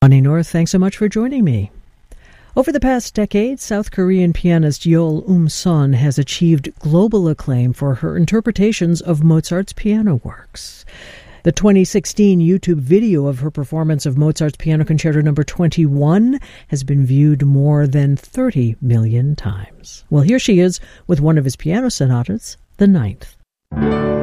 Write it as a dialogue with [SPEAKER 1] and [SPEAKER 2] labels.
[SPEAKER 1] Bonnie North, thanks so much for joining me. Over the past decade, South Korean pianist Yeol Son has achieved global acclaim for her interpretations of Mozart's piano works. The 2016 YouTube video of her performance of Mozart's Piano Concerto No. 21 has been viewed more than 30 million times. Well, here she is with one of his piano sonatas, the 9th.